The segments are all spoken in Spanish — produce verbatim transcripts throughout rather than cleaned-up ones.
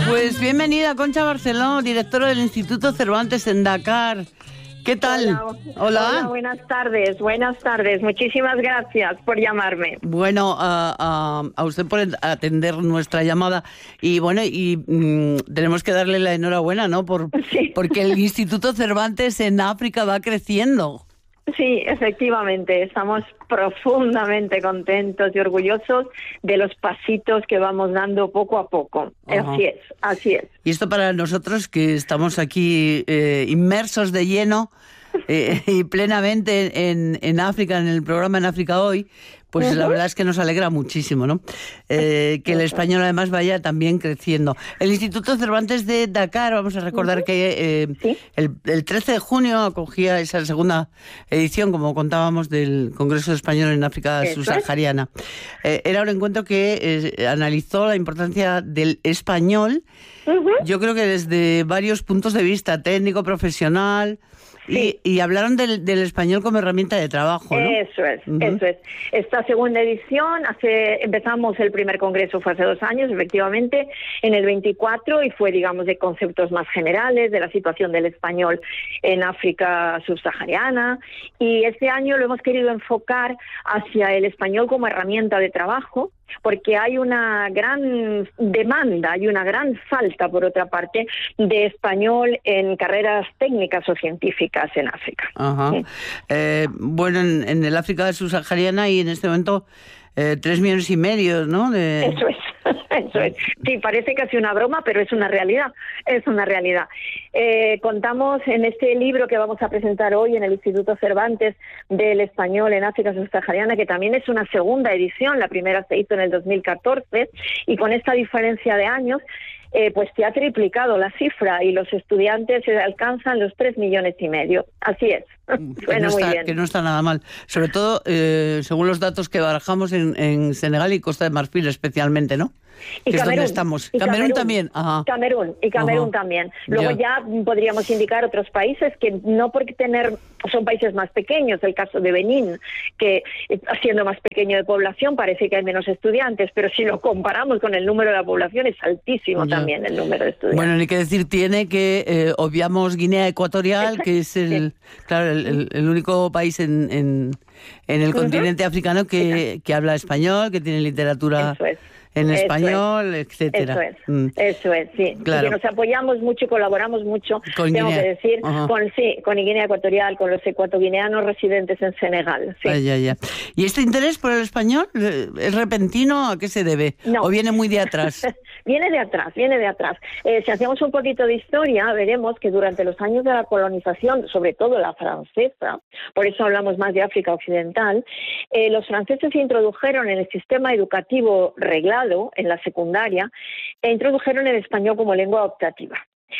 Pues bienvenida, Concha Barceló, directora del Instituto Cervantes en Dakar. ¿Qué tal? Hola, Hola. Hola, buenas tardes, buenas tardes. Muchísimas gracias por llamarme. Bueno, a, a, a usted por atender nuestra llamada. Y bueno, y mmm, tenemos que darle la enhorabuena, ¿no? Por, sí. Porque el Instituto Cervantes en África va creciendo. Sí, efectivamente, estamos profundamente contentos y orgullosos de los pasitos que vamos dando poco a poco. Ajá. Así es, así es. Y esto para nosotros que estamos aquí eh, inmersos de lleno eh, y plenamente en, en África, en el programa En África Hoy, pues uh-huh. la verdad es que nos alegra muchísimo, ¿no? Eh, que el español además vaya también creciendo. El Instituto Cervantes de Dakar, vamos a recordar uh-huh. que eh, ¿Sí? el, el trece de junio acogía esa segunda edición, como contábamos, del Congreso Español en África ¿Eso Subsahariana. Eh, era un encuentro que eh, analizó la importancia del español, uh-huh. yo creo que desde varios puntos de vista, técnico, profesional... Sí. Y, y hablaron del, del español como herramienta de trabajo, ¿no? Eso es, uh-huh. eso es. Esta segunda edición, hace empezamos el primer congreso, fue hace dos años, efectivamente, en el veinticuatro, y fue, digamos, de conceptos más generales, de la situación del español en África subsahariana, y este año lo hemos querido enfocar hacia el español como herramienta de trabajo, porque hay una gran demanda, hay una gran falta, por otra parte, de español en carreras técnicas o científicas en África. Ajá. Sí. Eh, bueno, en, en el África subsahariana hay en este momento eh, tres millones y medio, ¿no? De... Eso es. Eso es. Sí, parece casi una broma, pero es una realidad, es una realidad. Eh, contamos en este libro que vamos a presentar hoy en el Instituto Cervantes del Español en África Subsahariana, que también es una segunda edición, la primera se hizo en el dos mil catorce, y con esta diferencia de años, eh, pues se ha triplicado la cifra y los estudiantes se alcanzan los tres millones y medio. Así es. Que no, está, que no está nada mal. Sobre todo, eh, según los datos que barajamos en, en Senegal y Costa de Marfil especialmente, ¿no? Y que Camerún, es donde estamos. Y Camerún, Camerún también. Ajá. Camerún y Camerún Ajá. también. Luego ya. ya podríamos indicar otros países que no porque tener son países más pequeños, el caso de Benín, que siendo más pequeño de población parece que hay menos estudiantes, pero si lo comparamos con el número de la población es altísimo ya. También el número de estudiantes. Bueno, ni que decir tiene que eh, obviamos Guinea Ecuatorial, Exacto. que es el, sí. claro, el, el, el único país en, en, en el uh-huh. continente africano que, que habla español, que tiene literatura... Eso es. En eso español, es. etcétera. Eso es, mm. eso es, sí. Claro. Y que nos apoyamos mucho y colaboramos mucho, con tengo Guinea. que decir, uh-huh. con sí, con Guinea Ecuatorial, con los ecuatoguineanos residentes en Senegal. Sí. Ah, ya, ya. ¿Y este interés por el español es repentino? ¿A qué se debe? No. ¿O viene muy de atrás? Viene de atrás, viene de atrás. Eh, si hacemos un poquito de historia, veremos que durante los años de la colonización, sobre todo la francesa, por eso hablamos más de África Occidental, eh, los franceses introdujeron en el sistema educativo reglado, en la secundaria, e introdujeron el español como lengua optativa.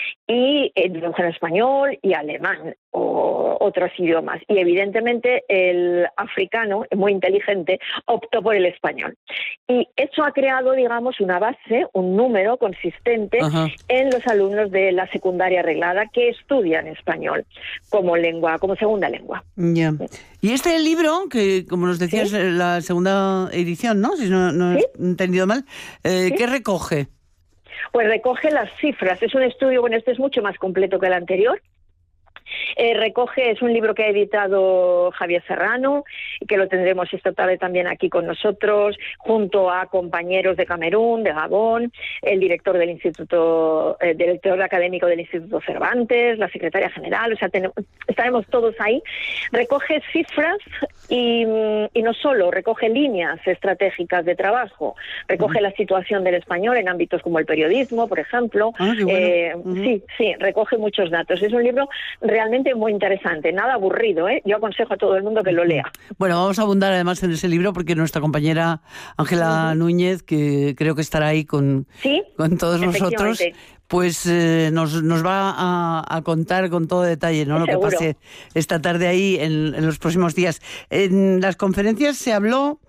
Y introdujeron español y alemán o otros idiomas. Y evidentemente el africano, muy inteligente, optó por el español. Y eso ha creado, digamos, una base, un número consistente Ajá. en los alumnos de la secundaria reglada que estudian español como lengua, como segunda lengua. Yeah. Y este libro, que como nos decías, ¿Sí? la segunda edición, ¿no? Si no, no ¿Sí? he entendido mal, eh, ¿Sí? ¿qué recoge? Pues recoge las cifras. Es un estudio, bueno, este es mucho más completo que el anterior. Eh, recoge, es un libro que ha editado Javier Serrano, que lo tendremos esta tarde también aquí con nosotros, junto a compañeros de Camerún, de Gabón, el director del Instituto, el director académico del Instituto Cervantes, la secretaria general, o sea, tenemos, estaremos todos ahí. Recoge cifras y, y no solo, recoge líneas estratégicas de trabajo, recoge uh-huh. la situación del español en ámbitos como el periodismo, por ejemplo. Ah, qué bueno. eh, uh-huh. Sí, sí, recoge muchos datos. Es un libro realmente muy interesante, nada aburrido, ¿eh? Yo aconsejo a todo el mundo que lo lea. Bueno, vamos a abundar además en ese libro porque nuestra compañera Ángela uh-huh. Núñez, que creo que estará ahí con, ¿Sí? con todos nosotros, pues eh, nos, nos va a, a contar con todo detalle, ¿no? Lo Seguro. que pase esta tarde ahí en, en los próximos días. En las conferencias se habló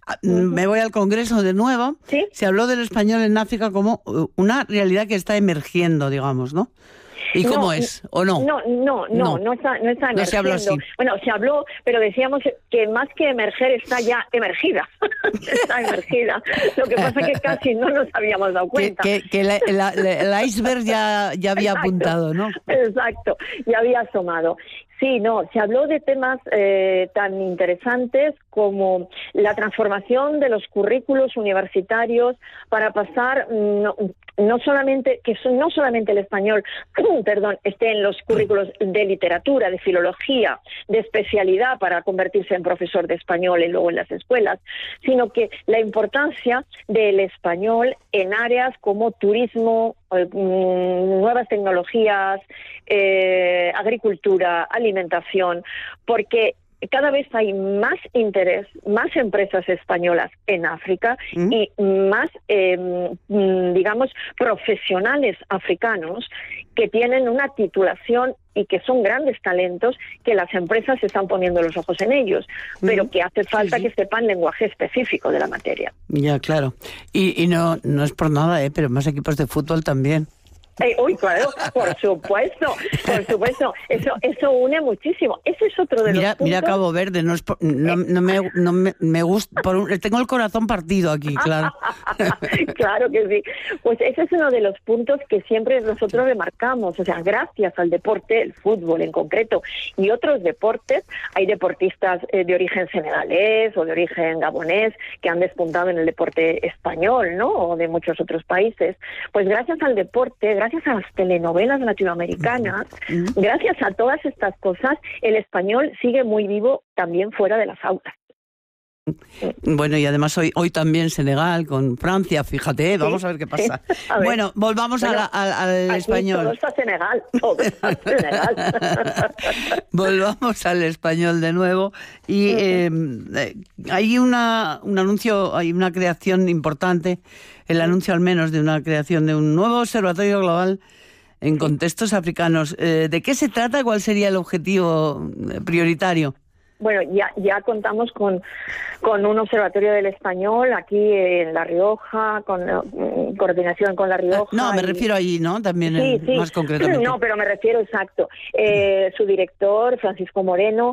me voy al Congreso de nuevo, ¿Sí? se habló del español en África como una realidad que está emergiendo, digamos, ¿no? ¿Y cómo no, es? ¿O no? No, no, no, no, no está, no está emergiendo. No se habló así. Bueno, se habló, pero decíamos que más que emerger está ya emergida. Está emergida. Lo que pasa es que casi no nos habíamos dado cuenta. Que, que, que la, la, la, el iceberg ya, ya había Exacto, apuntado, ¿no? Exacto, ya había asomado. Sí, no, se habló de temas eh, tan interesantes como la transformación de los currículos universitarios para pasar no, no solamente que son, no solamente el español, perdón, esté en los currículos de literatura, de filología, de especialidad para convertirse en profesor de español y luego en las escuelas, sino que la importancia del español en áreas como turismo, eh, nuevas tecnologías, eh, agricultura, alimentación, porque cada vez hay más interés, más empresas españolas en África ¿Mm? y más, eh, digamos, profesionales africanos que tienen una titulación y que son grandes talentos que las empresas están poniendo los ojos en ellos, ¿Mm? pero que hace falta sí, sí. que sepan lenguaje específico de la materia. Ya, claro. Y, y no, no es por nada, ¿eh? pero más equipos de fútbol también. Eh, uy, claro, por supuesto, por supuesto, eso eso une muchísimo. Ese es otro de mira, los puntos. Mira Cabo Verde, no, es por, no, no, me, no me, me gusta, por un, tengo el corazón partido aquí, claro. Claro que sí. Pues ese es uno de los puntos que siempre nosotros remarcamos, o sea, gracias al deporte, el fútbol en concreto, y otros deportes, hay deportistas eh, de origen senegalés o de origen gabonés que han despuntado en el deporte español, ¿no? O de muchos otros países. Pues gracias al deporte, gracias Gracias a las telenovelas latinoamericanas, uh-huh. gracias a todas estas cosas, el español sigue muy vivo también fuera de las aulas. Bueno, y además hoy hoy también Senegal con Francia, fíjate, vamos sí, a ver qué pasa. Sí. A ver. Bueno, volvamos bueno, a la, a, al aquí español. Todo está Senegal, todo está Senegal. Volvamos al español de nuevo. Y eh, hay una un anuncio, hay una creación importante, el anuncio al menos de una creación de un nuevo observatorio global en contextos africanos. Eh, ¿De qué se trata? ¿Cuál sería el objetivo prioritario? Bueno, ya ya contamos con, con un observatorio del español aquí en La Rioja, con uh, coordinación con La Rioja. No, me y... refiero allí, ¿no? También sí, en, sí. más concretamente. No, pero me refiero exacto. Eh, su director, Francisco Moreno,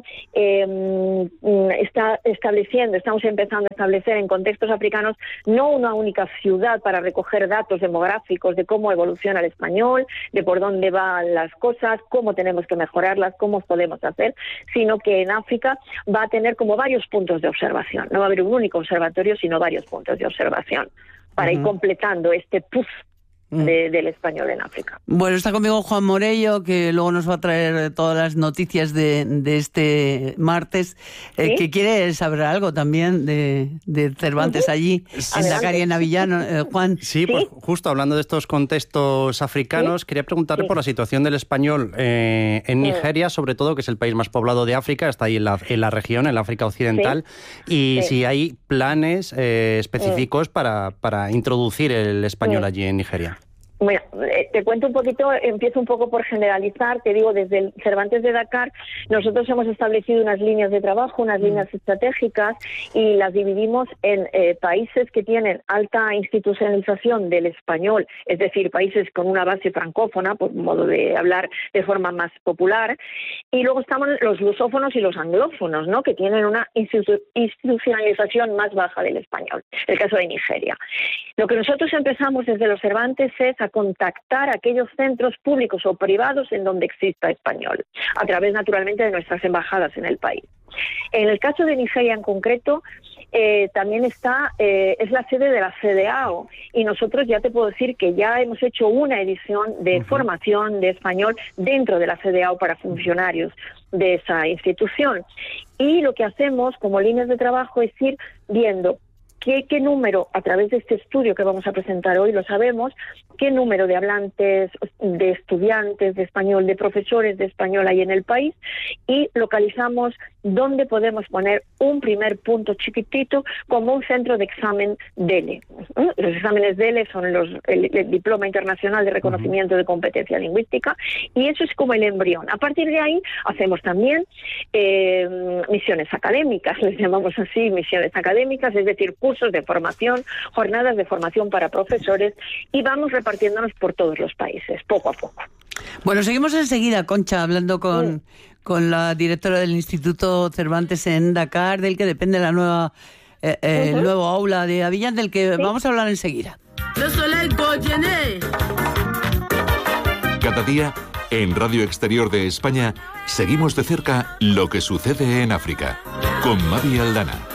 eh, está estableciendo, estamos empezando a establecer en contextos africanos no una única ciudad para recoger datos demográficos de cómo evoluciona el español, de por dónde van las cosas, cómo tenemos que mejorarlas, cómo podemos hacer, sino que en África va a tener como varios puntos de observación. No va a haber un único observatorio, sino varios puntos de observación para uh-huh. ir completando este puff de, del español en África. Bueno, está conmigo Juan Morello, que luego nos va a traer todas las noticias de, de este martes, eh, ¿Sí? que quiere saber algo también de, de Cervantes uh-huh. allí, sí. en Dakar y en Avillano. Eh, Juan. Sí, ¿Sí? pues justo hablando de estos contextos africanos, ¿Sí? quería preguntarle ¿Sí? por la situación del español eh, en Nigeria, sobre todo, que es el país más poblado de África, está ahí en la, en la región, en la África Occidental, ¿Sí? y ¿Sí? si hay planes eh, específicos ¿Sí? para, para introducir el español ¿Sí? allí en Nigeria. Bueno, te cuento un poquito, empiezo un poco por generalizar, te digo, desde el Cervantes de Dakar nosotros hemos establecido unas líneas de trabajo, unas líneas estratégicas y las dividimos en eh, países que tienen alta institucionalización del español, es decir, países con una base francófona, por modo de hablar de forma más popular, y luego estamos los lusófonos y los anglófonos, ¿no?, que tienen una institu- institucionalización más baja del español, el caso de Nigeria. Lo que nosotros empezamos desde los Cervantes es a contactar a aquellos centros públicos o privados en donde exista español, a través naturalmente de nuestras embajadas en el país. En el caso de Nigeria en concreto, eh, también está, eh, es la sede de la CEDEAO y nosotros ya te puedo decir que ya hemos hecho una edición de uh-huh. formación de español dentro de la CEDEAO para funcionarios de esa institución. Y lo que hacemos como líneas de trabajo es ir viendo qué, qué número, a través de este estudio que vamos a presentar hoy, lo sabemos, qué número de hablantes, de estudiantes de español, de profesores de español hay en el país, y localizamos dónde podemos poner un primer punto chiquitito como un centro de examen D E L E. Los exámenes D E L E son los, el, el Diploma Internacional de Reconocimiento de Competencia Lingüística, y eso es como el embrión. A partir de ahí hacemos también eh, misiones académicas, les llamamos así, misiones académicas, es decir, cursos de formación, jornadas de formación para profesores, y vamos repartiéndonos por todos los países, poco a poco. Bueno, seguimos enseguida, Concha, hablando con, mm. con la directora del Instituto Cervantes en Dakar, del que depende la nueva, eh, eh, uh-huh. el nuevo aula de Abiyán, del que sí. vamos a hablar enseguida. Cada día, en Radio Exterior de España, seguimos de cerca lo que sucede en África, con Mavi Aldana.